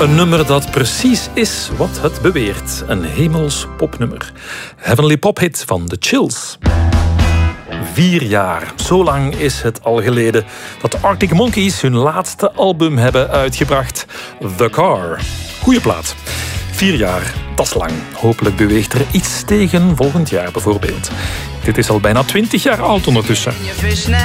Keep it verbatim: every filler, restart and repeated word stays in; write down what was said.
Een nummer dat precies is wat het beweert. Een hemels popnummer. Heavenly Pop Hit van The Chills. Vier jaar. Zo lang is het al geleden dat de Arctic Monkeys hun laatste album hebben uitgebracht. The Car. Goeie plaat. Vier jaar, dat is lang. Hopelijk beweegt er iets tegen volgend jaar bijvoorbeeld. Dit is al bijna twintig jaar oud ondertussen.